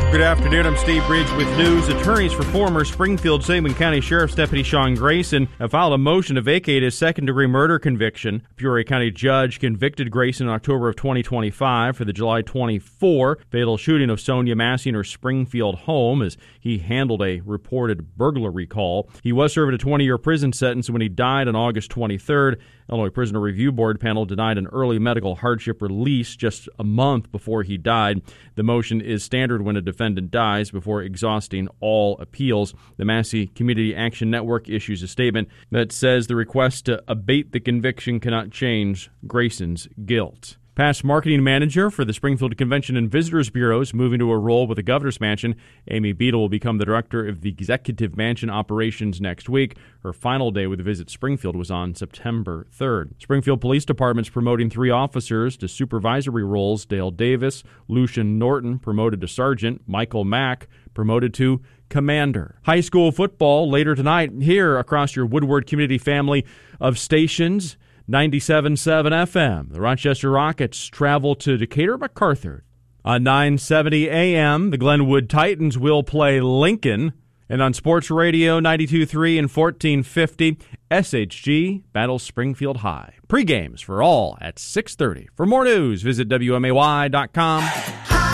Good afternoon. I'm Steve Bridge with news. Attorneys for former Springfield-Sangamon County Sheriff's Deputy Sean Grayson have filed a motion to vacate his second-degree murder conviction. A Peoria County judge convicted Grayson in October of 2025 for the July 24 fatal shooting of Sonia Massey in her Springfield home as he handled a reported burglary call. He was served a 20-year prison sentence when he died on August 23rd. Illinois Prisoner Review Board panel denied an early medical hardship release just a month before he died. The motion is standard when a defendant dies before exhausting all appeals. The Massey Community Action Network issues a statement that says the request to abate the conviction cannot change Grayson's guilt. Past marketing manager for the Springfield Convention and Visitors Bureau is moving to a role with the Governor's Mansion. Amy Beadle will become the director of the Executive Mansion operations next week. Her final day with Visit Springfield was on September 3rd. Springfield Police Department's promoting 3 officers to supervisory roles. Dale Davis, Lucian Norton promoted to sergeant, Michael Mack promoted to commander. High school football later tonight here across your Woodward community family of stations. 97.7 FM. The Rochester Rockets travel to Decatur MacArthur. On 9:70 a.m., the Glenwood Titans will play Lincoln. And on Sports Radio 92.3 and 1450, SHG battles Springfield High. Pre-games for all at 6:30. For more news, visit WMAY.com.